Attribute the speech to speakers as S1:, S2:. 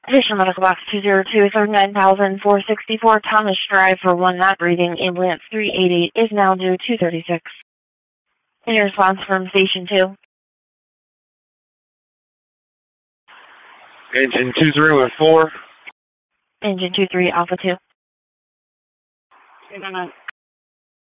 S1: Additional medical box 202, 39,464 Thomas Drive for one not breathing. Ambulance 388 is now due 236. Any response from Station 2?
S2: Engine 2314.
S1: Engine 23 Alpha 2.